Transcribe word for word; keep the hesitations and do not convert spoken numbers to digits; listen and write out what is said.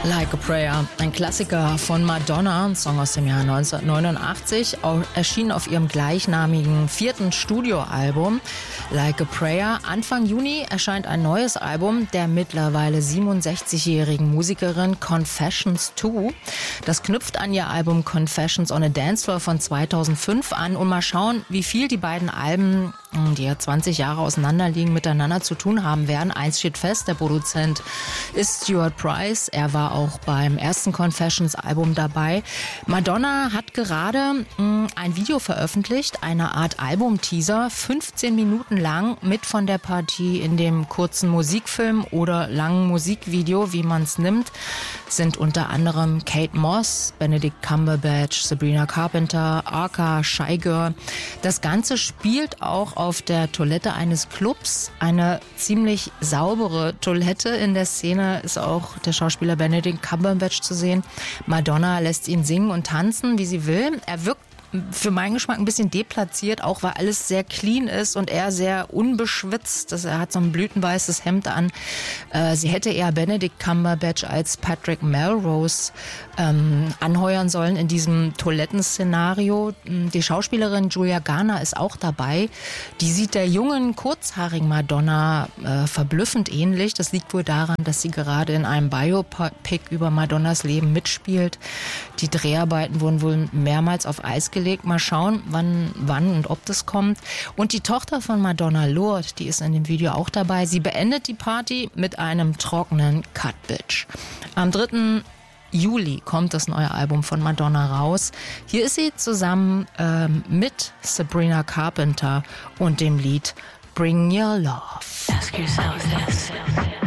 Like a Prayer, ein Klassiker von Madonna, ein Song aus dem Jahr neunzehnhundertneunundachtzig, erschien auf ihrem gleichnamigen vierten Studioalbum Like a Prayer. Anfang Juni erscheint ein neues Album der mittlerweile siebenundsechzigjährigen Musikerin Confessions zwei. Das knüpft an ihr Album Confessions on a Dance Floor von zweitausendfünf an und mal schauen, wie viel die beiden Alben, die ja zwanzig Jahre auseinanderliegen, miteinander zu tun haben werden. Eins steht fest, der Produzent ist Stuart Price. Er war auch beim ersten Confessions-Album dabei. Madonna hat gerade mh, ein Video veröffentlicht, eine Art Album-Teaser, fünfzehn Minuten lang, mit von der Partie in dem kurzen Musikfilm oder langen Musikvideo, wie man es nimmt, sind unter anderem Kate Moss, Benedict Cumberbatch, Sabrina Carpenter, Arca, Shy Girl. Das Ganze spielt auch auf der Toilette eines Clubs. Eine ziemlich saubere Toilette. In der Szene ist auch der Schauspieler Benedict Cumberbatch zu sehen. Madonna lässt ihn singen und tanzen, wie sie will. Er wirkt für meinen Geschmack ein bisschen deplatziert, auch weil alles sehr clean ist und er sehr unbeschwitzt. Das, er hat so ein blütenweißes Hemd an. Äh, sie hätte eher Benedict Cumberbatch als Patrick Melrose ähm, anheuern sollen in diesem Toilettenszenario. Die Schauspielerin Julia Garner ist auch dabei. Die sieht der jungen, kurzhaarigen Madonna äh, verblüffend ähnlich. Das liegt wohl daran, dass sie gerade in einem Biopic über Madonnas Leben mitspielt. Die Dreharbeiten wurden wohl mehrmals auf Eis gelegt. Mal schauen, wann, wann und ob das kommt. Und die Tochter von Madonna, Lourdes, die ist in dem Video auch dabei. Sie beendet die Party mit einem trockenen Cut, Bitch. Am dritten Juli kommt das neue Album von Madonna raus. Hier ist sie zusammen ähm, mit Sabrina Carpenter und dem Lied Bring Your Love. Ask yourself this.